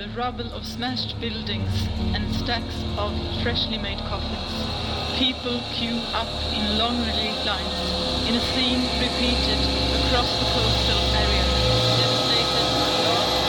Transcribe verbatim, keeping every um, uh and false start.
the rubble of smashed buildings and stacks of freshly made coffins. People queue up in long relief lines in a scene repeated across the coastal